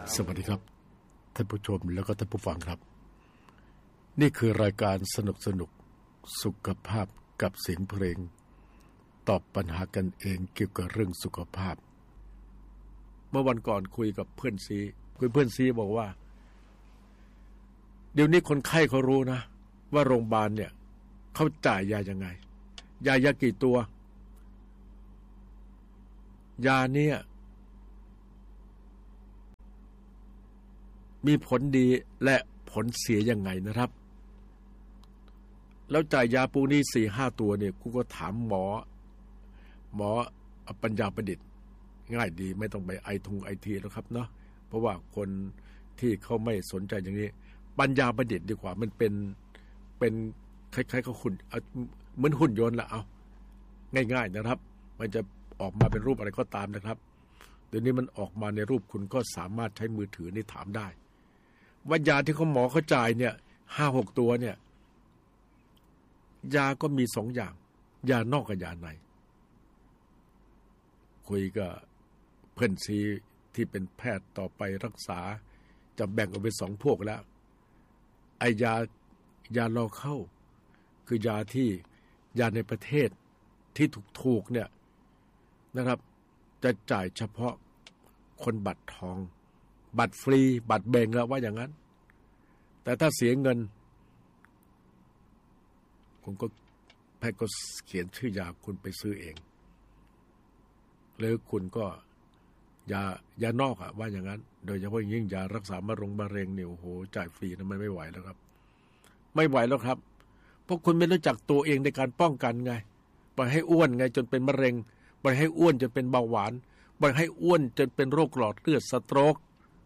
สวัสดีครับท่านผู้ชมแล้วก็ท่านผู้ฟังครับนี่คือรายการสนุกสุขภาพกับเสียงเพลงตอบปัญหากันเองเกี่ยวกับเรื่องสุขภาพเมื่อวันก่อนคุยกับเพื่อนซีบอกว่าเดี๋ยวนี้คนไข้เขารู้นะว่าโรงพยาบาลเนี่ยเขาจ่ายยายังไงยากี่ตัวยาเนี่ยมีผลดีและผลเสียยังไงนะครับแล้วจ่ายยาปูนี้ 4-5 ตัวเนี่ยกูก็ถามหมอปัญญาประดิษฐ์ง่ายดีไม่ต้องไปไอทีแล้วครับเนาะเพราะว่าคนที่เขาไม่สนใจอย่างนี้ปัญญาประดิษฐ์ดีกว่ามันเป็นคล้ายๆเขาหุ่นเหมือนหุ่นยนต์ละเอาง่ายๆนะครับมันจะออกมาเป็นรูปอะไรก็ตามนะครับเดี๋ยวนี้มันออกมาในรูปคุณก็สามารถใช้มือถือนี่ถามได้ว่ายาที่เขาหมอเขาจ่ายเนี่ย 5-6 ตัวเนี่ยยาก็มี2อย่างยานอกกับยาในคุยกับเพื่อนซีที่เป็นแพทย์ต่อไปรักษาจะแบ่งออกเป็น2พวกแล้วไอยาเราเข้าคือยาในประเทศที่ถูกเนี่ยนะครับจะจ่ายเฉพาะคนบัตรทองบัตรฟรีบัตรเบงแล้วว่าอย่างนั้นแต่ถ้าเสียเงินคุณก็แพทย์ก็เขียนชื่อยาคุณไปซื้อเองหรือคุณก็ยานอกว่าอย่างนั้นโดยเฉพาะยิ่งยารักษามะเร็งเนี่ยโอ้โหจ่ายฟรีนะมันไม่ไหวแล้วครับไม่ไหวแล้วครับเพราะคุณไม่รู้จักตัวเองในการป้องกันไงปล่อยให้อ้วนไงจนเป็นมะเร็งปล่อยให้อ้วนจนเป็นเบาหวานปล่อยให้อ้วนจนเป็นโรคหลอดเลือดสโตรก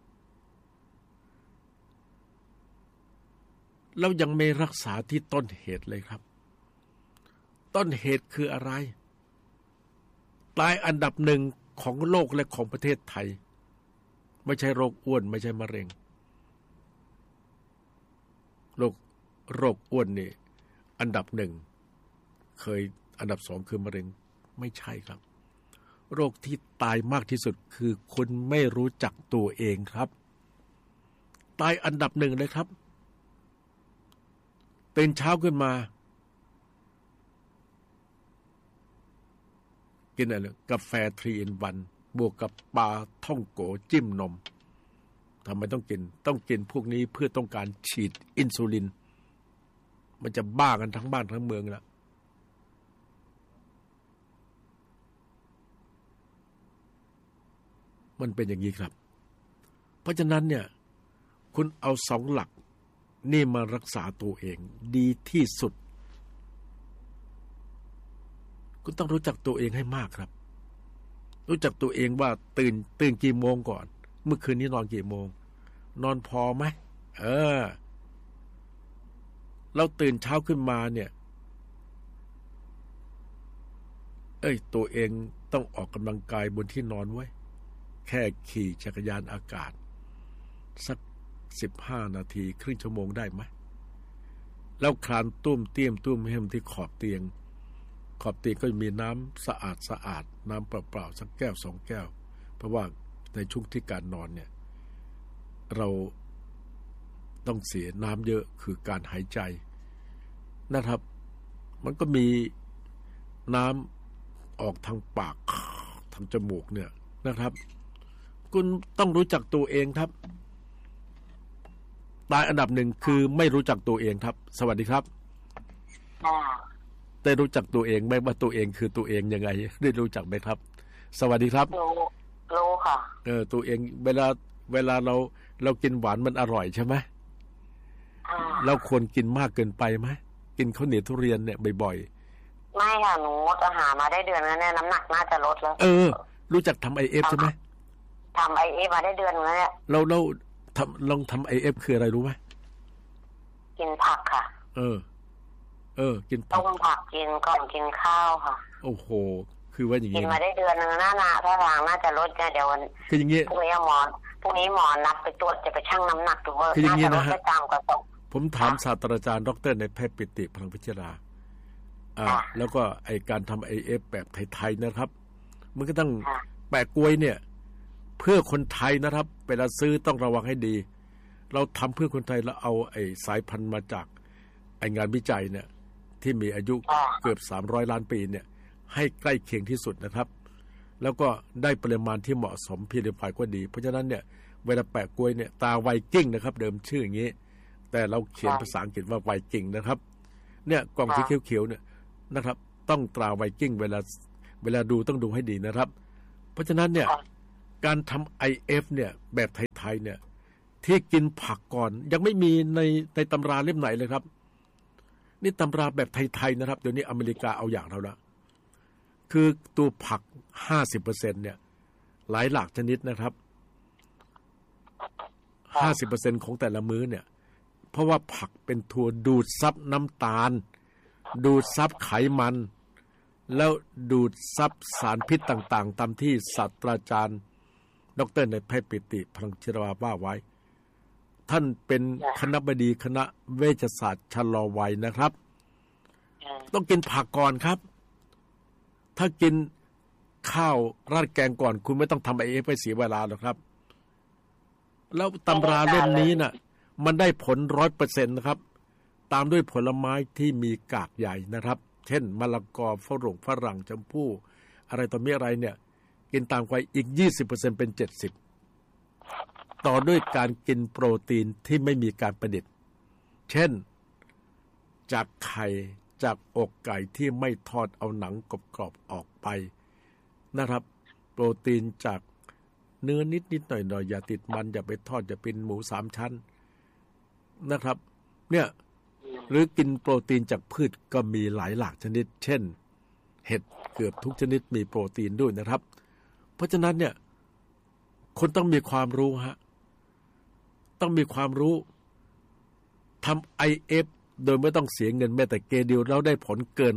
แล้วยังไม่รักษาที่ต้นเหตุเลยครับต้นเหตุคืออะไรตายอันดับหนึ่งของโลกและของประเทศไทยไม่ใช่โรคอ้วนไม่ใช่มะเร็งโรคอ้วนนี่อันดับหนึ่งเคยอันดับสองคือมะเร็งไม่ใช่ครับโรคที่ตายมากที่สุดคือคนไม่รู้จักตัวเองครับตายอันดับหนึ่งเลยครับตื่นเช้าขึ้นมากินอะไรกาแฟ3-in-1บวกกับปลาท่องโกจิ้มนมทำไมต้องกินพวกนี้เพื่อต้องการฉีดอินซูลินมันจะบ้ากันทั้งบ้านทั้งเมืองแล้วมันเป็นอย่างนี้ครับเพราะฉะนั้นเนี่ยคุณเอา2หลักนี่มารักษาตัวเองดีที่สุดคุณต้องรู้จักตัวเองให้มากครับรู้จักตัวเองว่าตื่นกี่โมงก่อนเมื่อคืนนี้นอนกี่โมงนอนพอไหมเราตื่นเช้าขึ้นมาเนี่ยตัวเองต้องออกกำลังกายบนที่นอนไว้แค่ขี่จักรยานอากาศสัก15 นาทีครึ่งชั่วโมงได้ไหมแล้วคลานตุ้มเตี้ยมที่ขอบเตียงก็มีน้ำสะอาดน้ำเปล่าๆสักแก้ว2 แก้วเพราะว่าในช่วงที่การนอนเนี่ยเราต้องเสียน้ำเยอะคือการหายใจนะครับมันก็มีน้ำออกทางปากทางจมูกเนี่ยนะครับคุณต้องรู้จักตัวเองครับตายอันดับหนึ่งคือไม่รู้จักตัวเองครับสวัสดีครับได้รู้จักตัวเองไหมว่าตัวเองคือตัวเองยังไงได้รู้จักไหมครับสวัสดีครับรู้ค่ะตัวเองเวลาเรากินหวานมันอร่อยใช่ไหมเราควรกินมากเกินไปไหมกินข้าวเหนียวทุเรียนเนี่ยบ่อยๆไม่ค่ะหนูจะหามาได้เดือนแล้วเนี่ยน้ำหนักน่าจะลดแล้วรู้จักทำ IF ใช่ไหมทำ IF มาได้เดือนแล้วเนี่ยเราลองทำ IF คืออะไรรู้ไหมกินผักค่ะกินต้มผักกินก่อนกินข้าวค่ะโอ้โหคือว่าอย่างนี้กินมาได้เดือนนึงน่าถ้าทางน่าจะลดเดี๋ยววันคืออย่างงี้พรุ่งนี้หมอนัดไปตรวจจะไปชั่งน้ำหนักดูว่าน่าจะลดไม่ต่ำกว่าผมถามศาสตราจารย์ดร.ในแพทย์ปิติพลังพิจาราแล้วก็ไอการทำ IF แบบไทยๆนะครับมันก็ต้องแปะกล้วยเนี่ยเพื่อคนไทยนะครับเวลาซื้อต้องระวังให้ดีเราทำเพื่อคนไทยแล้วเอาไอ้สายพันธุ์มาจากไอ้งานวิจัยเนี่ยที่มีอายุเกือบ300 ล้านปีเนี่ยให้ใกล้เคียงที่สุดนะครับแล้วก็ได้ปริมาณที่เหมาะสมพีเดียไฟก็ดีเพราะฉะนั้นเนี่ยเวลาแปะกล้วยเนี่ยตาไวกิ้งนะครับเดิมชื่ออย่างนี้แต่เราเขียนภาษาอังกฤษว่าไวกิ้งนะครับเนี่ยกล่องสีเขียวๆเนี่ยนะครับต้องตราไวกิ้งเวลาดูต้องดูให้ดีนะครับเพราะฉะนั้นเนี่ยการทำ IF เนี่ยแบบไทยๆเนี่ยที่กินผักก่อนยังไม่มีในตำราเล่มไหนเลยครับนี่ตำราแบบไทยๆนะครับเดี๋ยวนี้อเมริกาเอาอย่างเราละคือตัวผัก 50% เนี่ยหลายหลากชนิดนะครับ 50% ของแต่ละมื้อเนี่ยเพราะว่าผักเป็นตัวดูดซับน้ำตาลดูดซับไขมันแล้วดูดซับสารพิษต่างๆตามที่ศาสตราจารย์ดร.นายแพทย์ปิติพลังชิรวาว่าไว้ท่านเป็นคณบดีคณะเวชศาสตร์ชะลอวัยนะครับต้องกินผักก่อนครับถ้ากินข้าวราดแกงก่อนคุณไม่ต้องทำIFไปเสียเวลาหรอกครับแล้วตำราเล่มนี้น่ะมันได้ผล 100% นะครับตามด้วยผลไม้ที่มีกากใหญ่นะครับเช่นมะละกอฝรั่งชมพู่อะไรต่อมีอะไรเนี่ยกินตามไปอีก 20% เป็น 70%ต่อด้วยการกินโปรตีนที่ไม่มีการประดิษฐ์เช่นจากไข่จากอกไก่ที่ไม่ทอดเอาหนังกรอบๆออกไปนะครับโปรตีนจากเนื้อนิดๆหน่อยๆอย่าติดมันอย่าไปทอดอย่าเป็นหมู3 ชั้นนะครับเนี่ยหรือกินโปรตีนจากพืชก็มีหลายหลากชนิดเช่นเห็ดเกือบทุกชนิดมีโปรตีนด้วยนะครับเพราะฉะนั้นเนี่ยคนต้องมีความรู้ฮะต้องมีความรู้ทำ IF โดยไม่ต้องเสียเงินแม้แต่เกเดียวเราได้ผลเกิน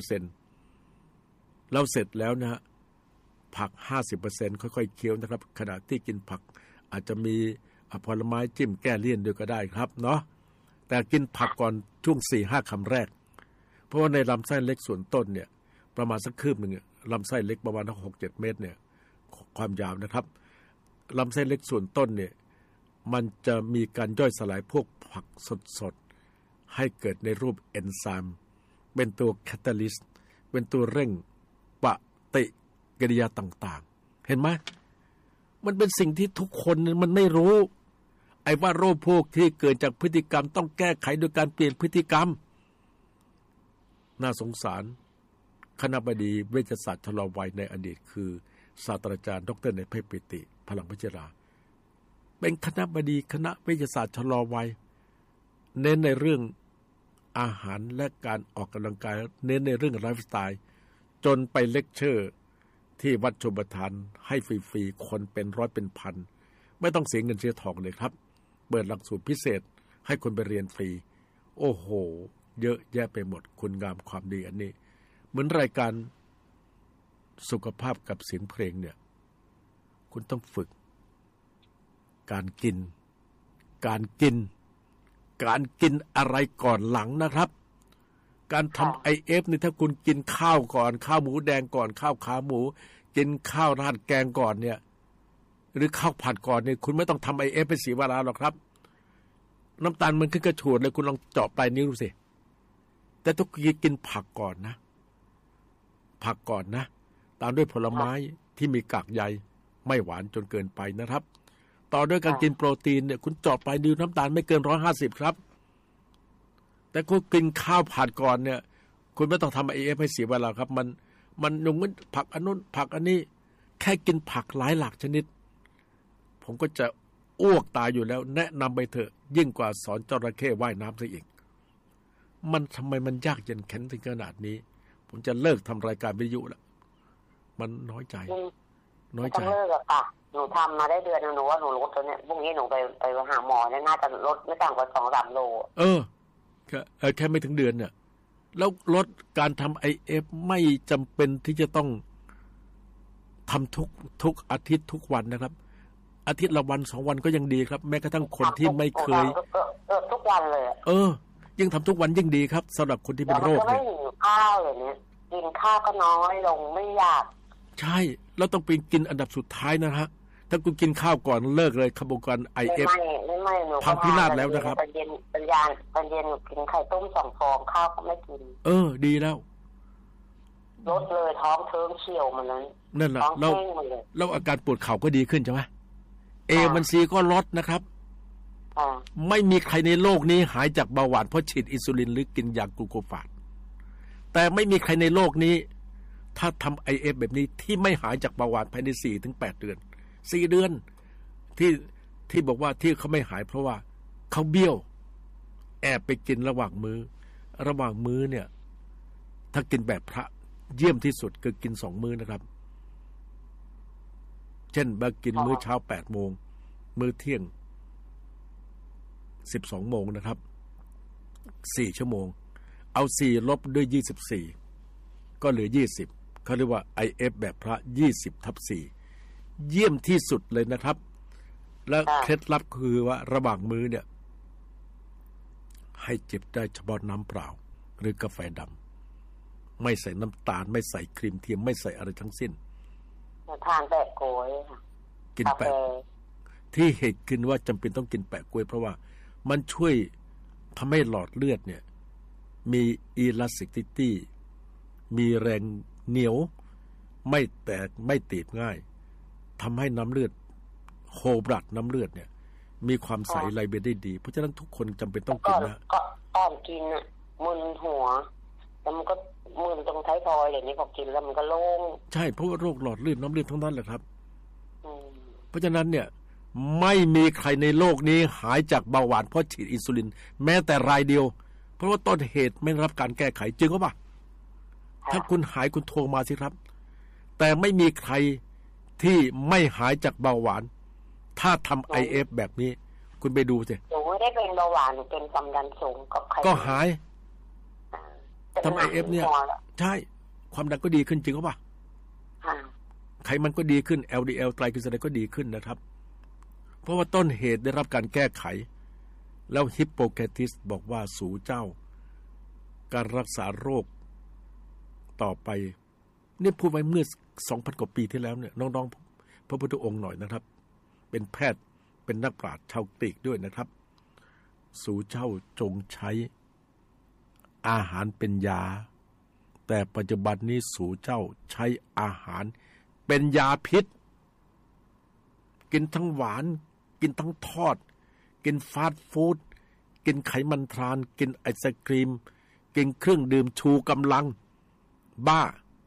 100% เราเสร็จแล้วนะฮะผัก 50% ค่อยๆเคี้ยวนะครับขณะที่กินผักอาจจะมีผลไม้จิ้มแก้เลี่ยนด้วยก็ได้ครับเนาะแต่กินผักก่อนช่วง 4-5 คำแรกเพราะว่าในลำไส้เล็กส่วนต้นเนี่ยประมาณสักคืบหนึ่งลำไส้เล็กประมาณ 6-7 เมตรเนี่ยความยาวนะครับลำไส้เล็กส่วนต้นเนี่ยมันจะมีการย่อยสลายพวกผักสดๆให้เกิดในรูปเอนไซม์เป็นตัวแคตาลิสต์เป็นตัวเร่งปฏิกิริยาต่างๆเห็นไหมมันเป็นสิ่งที่ทุกคนมันไม่รู้ไอ้ว่าโรคพวกที่เกิดจากพฤติกรรมต้องแก้ไขโดยการเปลี่ยนพฤติกรรมน่าสงสารคณบดีเวชศาสตร์ชะลอวัยในอดีตคือศาสตราจารย์ดร.นายแพทย์ปิติพลังพิจราเป็นคณบดีคณะเวชศาสตร์ชะลอวัยเน้นในเรื่องอาหารและการออกกำลังกายเน้นในเรื่องไลฟ์สไตล์จนไปเลคเชอร์ที่วัดชมประทานให้ฟรีๆคนเป็นร้อยเป็นพันไม่ต้องเสียเงินเสียทองเลยครับเปิดหลักสูตรพิเศษให้คนไปเรียนฟรีโอ้โหเยอะแยะไปหมดคุณงามความดีอันนี้เหมือนรายการสุขภาพกับเสียงเพลงเนี่ยคุณต้องฝึกการกินอะไรก่อนหลังนะครับการทำIFนี่ถ้าคุณกินข้าวก่อนข้าวหมูแดงก่อนข้าวขาหมูกินข้าวราดแกงก่อนเนี่ยหรือข้าวผัดก่อนเนี่ยคุณไม่ต้องทำIFเป็นเสียเวลาหรอกครับน้ำตาลมันขึ้นกระฉูดเลยคุณลองเจาะปลายนิ้วดูสิแต่ต้องกินผักก่อนนะตามด้วยผลไม้ที่มีกากใยไม่หวานจนเกินไปนะครับต่อด้วยการกินโปรตีนเนี่ยคุณเจาะปลายนิ้วน้ำตาลไม่เกิน150ครับแต่คุณกินข้าวผัดก่อนเนี่ยคุณไม่ต้องทำIFให้เสียเวลาครับมันนุ่มผักอันนู้นผักอันนี้แค่กินผักหลายหลากชนิดผมก็จะอ้วกตายอยู่แล้วแนะนำไปเถอะยิ่งกว่าสอนจระเข้ว่ายน้ำซะอีกมันทำไมมันยากเย็นแข็งถึงขนาดนี้ผมจะเลิกทำรายการวิทยุแล้วมันน้อยใจต้องเลิกอะค่ะหนูทำมาได้เดือนนึงหนูว่าหนูลดแล้วเนี่ยพรุ่งนี้หนูไปหาหมอเนี่ยน่าจะลดไม่ต่ำกว่า2-3 โลแค่ไม่ถึงเดือนเนี่ยแล้วลดการทำIFไม่จำเป็นที่จะต้องทำทุกอาทิตย์ทุกวันนะครับอาทิตย์ละวัน2 วันก็ยังดีครับแม้กระทั่งคนที่ไม่เคยทุกวันเลยยิ่งทำทุกวันยิ่งดีครับสำหรับคนที่เป็นโรคเนี่ยไม่หิวข้าวอย่างนี้กินข้าวก็น้อยลงไม่อยากใช่เราต้องไปกินอันดับสุดท้ายนะฮะถ้าคุณกินข้าวก่อนเลิกเลยขบวนการ IF ไม่หนูพังพินาศแล้วนะครับตอนเย็นหนูกินไข่ต้ม2 ฟองข้าวก็ไม่กินดีแล้วลดเลยท้องเทิงเฉี่ยวมันนั้นนั่นแหละแล้วอาการปวดเข่าก็ดีขึ้นใช่ไหมมันซีก็ลดนะครับไม่มีใครในโลกนี้หายจากเบาหวานเพราะฉีดอินซูลินหรือกินยากลูโคฟาจแต่ไม่มีใครในโลกนี้ถ้าทำ IF แบบนี้ที่ไม่หายจากเบาหวานภายใน 4-8 เดือน4 เดือนที่บอกว่าที่เขาไม่หายเพราะว่าเขาเบี้ยวแอบไปกินระหว่างมื้อเนี่ยถ้ากินแบบพระเยี่ยมที่สุดคือกิน2 มื้อนะครับเช่นมากินมื้อเช้า8 โมงมื้อเที่ยง12 โมงนะครับ4 ชั่วโมงเอา4ลบด้วย24ก็เหลือ20เขาเรียกว่า IF แบบพระ 20/4 เยี่ยมที่สุดเลยนะครับและเคล็ดลับคือว่าระหว่างมื้อเนี่ยให้จิบได้เฉพาะน้ำเปล่าหรือกาแฟดำไม่ใส่น้ำตาลไม่ใส่ครีมเทียมไม่ใส่อะไรทั้งสิ้นทานแปะกล้วยกินแปะที่เหตุขึ้นว่าจำเป็นต้องกินแปะกล้วยเพราะว่ามันช่วยทำให้หลอดเลือดเนี่ยมีอีลาสติซิตี้มีแรงเหนียวไม่แตกไม่ตีบง่ายทำให้น้ำเลือดโฮบลัดน้ำเลือดเนี่ยมีความใสไหลเวียนได้ดีเพราะฉะนั้นทุกคนจำเป็นต้องกินนะก็ตอนกินอ่ะมึนหัวแล้วมันก็มึนตรงท้ายทอยอย่างนี้พอกินแล้วมันก็โล่งใช่เพราะว่าโรคหลอดเลือดน้ำเลือดทั้งนั้นแหละครับเพราะฉะนั้นเนี่ยไม่มีใครในโลกนี้หายจากเบาหวานเพราะฉีดอินซูลินแม้แต่รายเดียวเพราะว่าต้นเหตุไม่ได้รับการแก้ไขจริงหรือเปล่าถ้าคุณหายคุณโทรมาสิครับแต่ไม่มีใครที่ไม่หายจากเบาหวานถ้าทำ IF แบบนี้คุณไปดูสิหนูไม่ได้เป็นเบาหวานหนูเป็นความดันสูงกับก็หายทำ IF เนี่ยใช่ความดันก็ดีขึ้นจริงหรือเปล่าไขมันก็ดีขึ้น LDL ไตรกลีเซอไรด์ก็ดีขึ้นนะครับเพราะว่าต้นเหตุได้รับการแก้ไขแล้วฮิปโปแครติสบอกว่าสู่เจ้าการรักษาโรคต่อไปนี่พูดไว้เมื่อ 2,000 กว่าปีที่แล้วเนี่ยน้องๆพระพุทธองค์หน่อยนะครับเป็นแพทย์เป็นนักปราชญ์ชาวกรีกด้วยนะครับสู่เจ้าจงใช้อาหารเป็นยาแต่ปัจจุบันนี้สู่เจ้าใช้อาหารเป็นยาพิษกินทั้งหวานกินทั้งทอดกินฟาสต์ฟู้ดกินไขมันทรานกินไอศกรีมกินเครื่องดื่มชูกำลังบ้า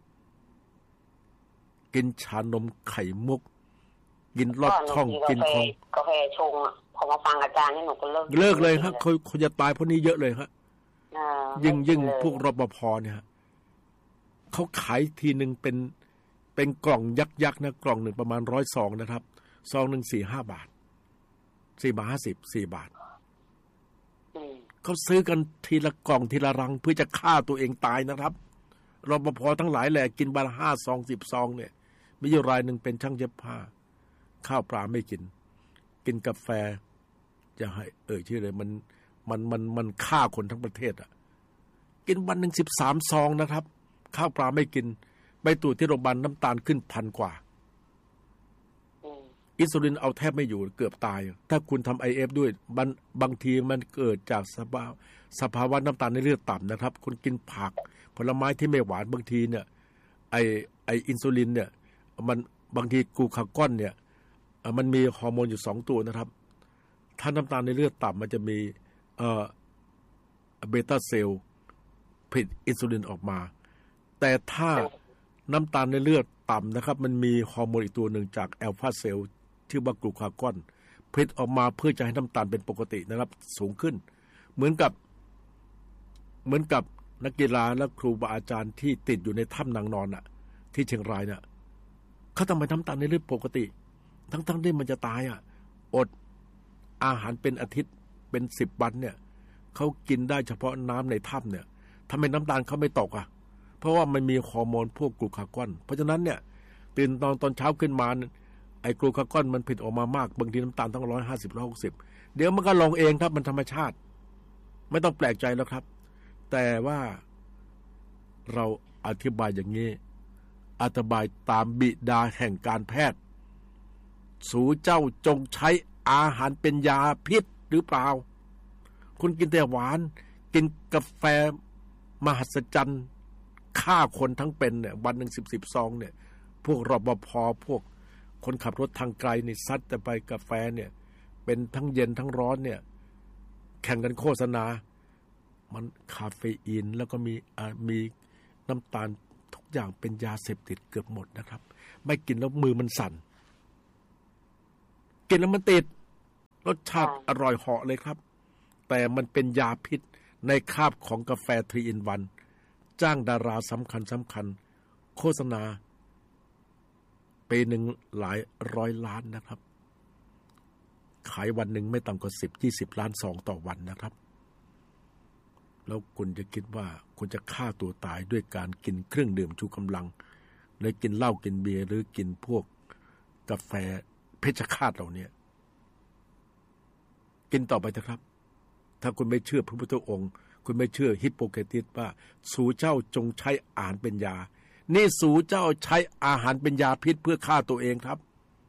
กินชานมไข่มุกกินลอดช่องกินของกาแฟชงอ่ะพอมาฟังอาจารย์นี่หนูก็เลิกเลยครับเขาจะตายเพราะนี้เยอะเลยครับยิ่งพวกรปภเนี่ยเขาขายทีนึงเป็นกล่องยักษ์นะกล่องหนึ่งประมาณ100 ซองนะครับซองนึง 4-5 บาท4.50 บาทเขาซื้อกันทีละกล่องทีละรังเพื่อจะฆ่าตัวเองตายนะครับรปภทั้งหลายแหละกินวันละ5 ซอง 10 ซองเนี่ยมีอยู่รายหนึ่งเป็นช่างเย็บผ้าข้าวปลาไม่กินกาแฟจะให้ชื่อเลยมันฆ่าคนทั้งประเทศอ่ะกินวันหนึ่ง13 ซองนะครับข้าวปลาไม่กินไปตรวจที่โรงพยาบาลน้ำตาลขึ้น1,000 กว่าอินซูลินเอาแทบไม่อยู่เกือบตายถ้าคุณทำ IF ด้วยบางทีมันเกิดจากสภาวะน้ำตาลในเลือดต่ำนะครับคุณกินผักผลไม้ที่ไม่หวานบางทีเนี่ยไออินซูลินเนี่ยมันบางทีกลูคากอนเนี่ยมันมีฮอร์โมนอยู่2 ตัวนะครับถ้าน้ำตาลในเลือดต่ำมันจะมีเบต้าเซลล์ผลิตอินซูลินออกมาแต่ถ้าน้ำตาลในเลือดต่ำนะครับมันมีฮอร์โมนอีกตัวหนึ่งจากอัลฟาเซลล์ชื่อว่ากลูคากอนผลิตออกมาเพื่อจะให้น้ำตาลเป็นปกตินะครับสูงขึ้นเหมือนกับนักกีฬาและครูบาอาจารย์ที่ติดอยู่ในถ้ำนางนอนน่ะที่เชียงรายน่ะเขาทำไมน้ำตาลในเลือดปกติทั้งที่มันจะตายอดอาหารเป็นอาทิตย์เป็น10 วันเนี่ยเขากินได้เฉพาะน้ำในถ้ำเนี่ยทำไมน้ำตาลเขาไม่ตกเพราะว่ามันมีฮอร์โมนพวกกลูคากอนเพราะฉะนั้นเนี่ยตื่นตอนเช้าขึ้นมาไอ้กลูคากอนมันผลิตออกมามากบางทีน้ำตาลตั้ง150-160เดี๋ยวมันก็ลงเองครับมันธรรมชาติไม่ต้องแปลกใจแล้วครับแต่ว่าเราอธิบายอย่างนี้อธิบายตามบิดาแห่งการแพทย์สู่เจ้าจงใช้อาหารเป็นยาพิษหรือเปล่าคุณกินแต่หวานกินกาแฟมหัศจรรย์ฆ่าคนทั้งเป็นเนี่ยวันหนึ่ง10 ซองเนี่ยพวกรปภพวกคนขับรถทางไกลนี่ซัดแต่ไปกาแฟเนี่ยเป็นทั้งเย็นทั้งร้อนเนี่ยแข่งกันโฆษณามันคาเฟอีนแล้วก็มีน้ำตาลทุกอย่างเป็นยาเสพติดเกือบหมดนะครับไม่กินแล้วมือมันสั่นกินแล้วมันติดรสชาติอร่อยเหาะเลยครับแต่มันเป็นยาพิษในคราบของกาแฟ3 in 1จ้างดาราสำคัญโฆษณาปีหนึ่งหลายร้อยล้านนะครับขายวันหนึ่งไม่ต่ำกว่า10-20 ล้านซองต่อวันนะครับแล้วคุณจะคิดว่าคุณจะฆ่าตัวตายด้วยการกินเครื่องดื่มชูกำลังหรือกินเหล้ากินเบียร์หรือกินพวกกาแฟเพชฌฆาตเหล่านี้กินต่อไปเถอะครับถ้าคุณไม่เชื่อพระพุทธองค์คุณไม่เชื่อฮิปโปเครติสว่าสู่เจ้าจงใช้อาหารเป็นยานี่สู่เจ้าใช้อาหารเป็นยาพิษเพื่อฆ่าตัวเองครับ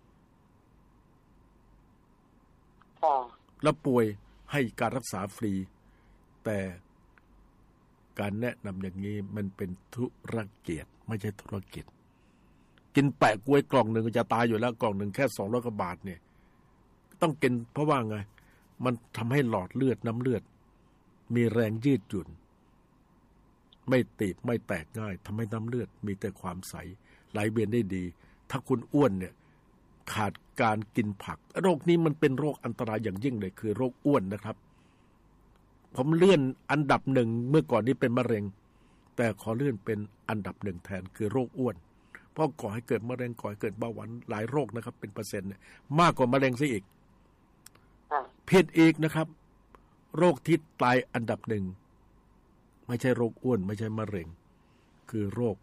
แล้วป่วยให้การรักษาฟรีแต่การแนะนำอย่างนี้มันเป็นธุรกิจไม่ใช่ธุรกิจกินแปะกล้วยกล่องหนึ่งก็จะตายอยู่แล้วกล่องหนึ่งแค่200 กว่าบาทเนี่ยต้องกินเพราะว่าไงมันทำให้หลอดเลือดน้ำเลือดมีแรงยืดหยุ่นไม่ตีบไม่แตกง่ายทำให้น้ำเลือดมีแต่ความใสไหลเวียนได้ดีถ้าคุณอ้วนเนี่ยขาดการกินผักโรคนี้มันเป็นโรคอันตรายอย่างยิ่งเลยคือโรคอ้วนนะครับผมเลื่อนอันดับ1เมื่อก่อนนี้เป็นมะเร็งแต่ขอเลื่อนเป็นอันดับ1แทนคือโรคอ้วนเพราะก่อให้เกิดมะเร็งก่อให้เกิดเบาหวานหลายโรคนะครับเป็นเปอร์เซ็นต์เนี่ยมากกว่ามะเร็งซะอีกผิดอีกนะครับโรคที่ตายอันดับ1ไม่ใช่โรคอ้วนไม่ใช่มะเร็งคือโรค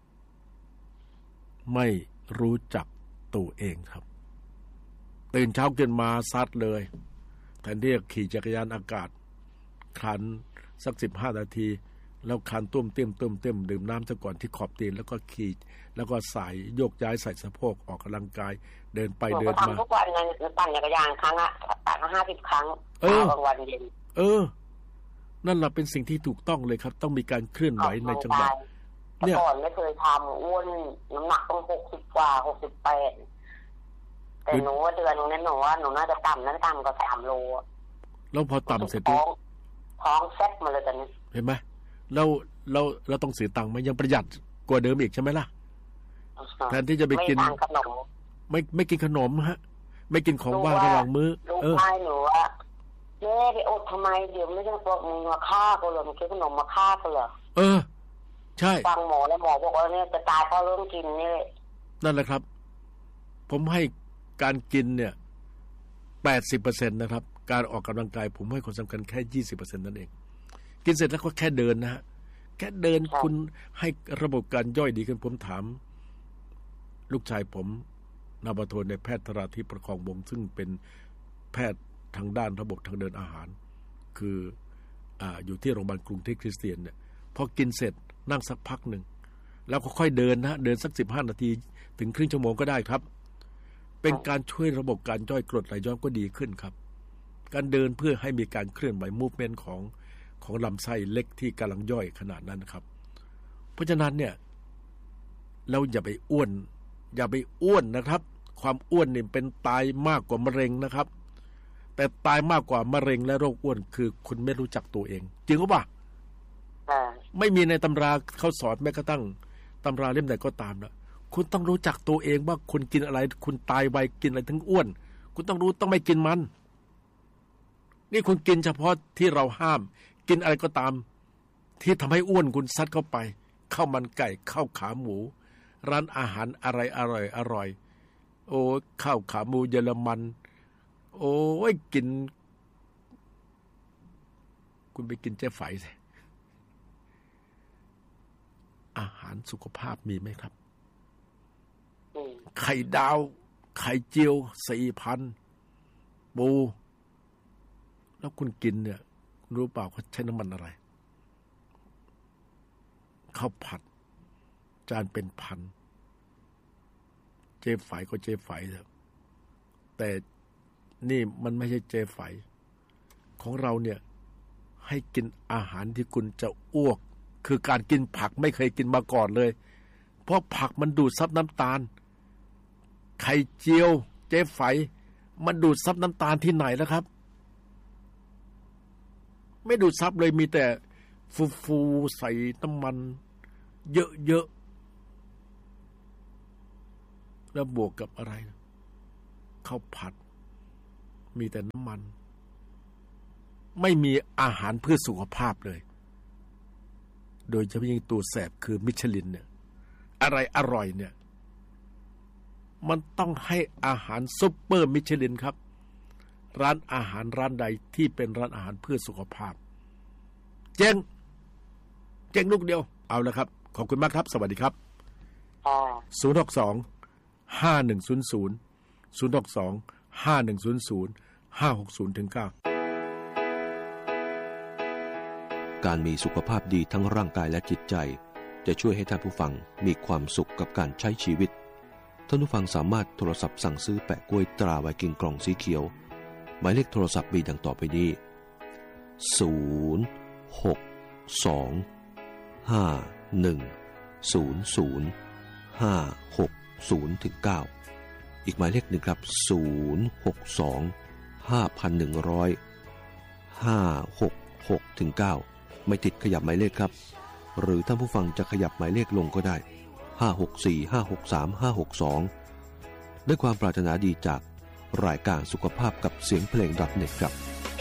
ไม่รู้จักตัวเองครับตื่นเช้าขึ้นมาซัดเลยแทนที่จะขี่จักรยานอากาศคันสัก15 นาทีแล้วคันตุ้มเต้มดื่มน้ำซะก่อนที่ขอบตีนแล้วก็ขี่แล้วก็ใส่โยกย้ายใส่สะโพกออกกำลังกายเดินไปเดินมาทุกวันเลยปั่นจักรยานครั้งละ50 ครั้งบางวันเย็นนั่นแหละเป็นสิ่งที่ถูกต้องเลยครับต้องมีการเคลื่อนไหวในจังหวะเนี่ยก่อนไม่เคยทำอ้วนน้ำหนักต้อง60 กว่า68แต่หนูว่าเดือนนึงนั้นหนูว่าหนูน่าจะต่ำกว่า3 โลแล้วพอต่ำเสร็จท้องแซ่บมาเลยตอนนี้เห็นไหมเราต้องเสียตังค์ไหมยังประหยัดกว่าเดิมอีกใช่ไหมล่ะแทนที่จะไปกินขนมไม่กินขนมฮะไม่กินของว่างระหว่างมื้อใช่หนูว่าแม่ไปอดทำไมเดี๋ยวไม่ต้องพวกมึงมาฆ่ากูเลยมึงกินขนมมาฆ่ากูเหรอใช่ฟังหมอแล้วหมอบอกว่าเนี่ยจะตายเพราะเริ่มกินนี่นั่นแหละครับผมให้การกินเนี่ย80%นะครับการออกกำลังกายผมให้ความสำคัญแค่ 20% นั่นเองกินเสร็จแล้วก็แค่เดินนะฮะแค่เดินคุณให้ระบบการย่อยดีขึ้นผมถามลูกชายผมนาวาโทในแพทย์ธราธิปประคองวงศ์ซึ่งเป็นแพทย์ทางด้านระบบทางเดินอาหารคืออยู่ที่โรงพยาบาลกรุงเทพคริสเตียนเนี่ยพอกินเสร็จนั่งสักพักหนึ่งแล้วก็ค่อยเดินนะเดินสัก15 นาทีถึงครึ่งชั่วโมงก็ได้ครับเป็นการช่วยระบบการย่อยกรดไหลย้อนก็ดีขึ้นครับการเดินเพื่อให้มีการเคลื่อนไหวมูฟเมนต์ของลำไส้เล็กที่กำลังย่อยขนาดนั้นครับเพราะฉะนั้นเนี่ยเราอย่าไปอ้วนนะครับความอ้วนนี่เป็นตายมากกว่ามะเร็งนะครับแต่ตายมากกว่ามะเร็งและโรคอ้วนคือคุณไม่รู้จักตัวเองจริงหรือเปล่าไม่มีในตำราเขาสอนแม้กระทั่งตำราเล่มไหนก็ตามนะคุณต้องรู้จักตัวเองว่าคุณกินอะไรคุณตายไวกินอะไรถึงอ้วนคุณต้องรู้ต้องไม่กินมันนี่คุณกินเฉพาะที่เราห้ามกินอะไรก็ตามที่ทำให้อ้วนคุณซัดเข้าไปข้าวมันไก่ข้าวขาหมูร้านอาหารอะไรอร่อยโอ้ข้าวขาหมูเยอรมันโอ้ยกินคุณไปกินเจ๊ไฝสิอาหารสุขภาพมีไหมครับไข่ดาวไข่เจียว 4,000 ปูแล้วคุณกินเนี่ยรู้เปล่าเขาใช้น้ำมันอะไรข้าวผัดจานเป็นพันเจ๊ไฝก็เจ๊ไฝเถอะแต่นี่มันไม่ใช่เจไฝของเราเนี่ยให้กินอาหารที่คุณจะอ้วกคือการกินผักไม่เคยกินมาก่อนเลยเพราะผักมันดูดซับน้ำตาลไข่เจียวเจไฝมันดูดซับน้ำตาลที่ไหนแล้วครับไม่ดูดซับเลยมีแต่ฟูๆใส่น้ำมันเยอะๆแล้วบวกกับอะไรข้าวผัดมีแต่น้ำมันไม่มีอาหารเพื่อสุขภาพเลยโดยเฉพาะยิ่งตัวแสบคือมิชลินเนี่ยอะไรอร่อยเนี่ยมันต้องให้อาหารซุปเปอร์มิชลินครับร้านอาหารร้านใดที่เป็นร้านอาหารเพื่อสุขภาพเจ๊งลูกเดียวเอาละครับขอบคุณมากครับสวัสดีครับ062-5100 062-5100 560-9 การมีสุขภาพดีทั้งร่างกายและจิตใจจะช่วยให้ท่านผู้ฟังมีความสุขกับการใช้ชีวิตท่านผู้ฟังสามารถโทรศัพท์สั่งซื้อแปะกล้วยตราไวกิ้งกล่องสีเขียวหมายเลขโทรศัพท์มีดังต่อไปนี้062-5100-560-9อีกหมายเลขหนึ่งครับ062-5100-566-9ไม่ติดขยับหมายเลขครับหรือท่านผู้ฟังจะขยับหมายเลขลงก็ได้564-563-562ด้วยความปรารถนาดีจากรายการสุขภาพกับเสียงเพลง.net ครับ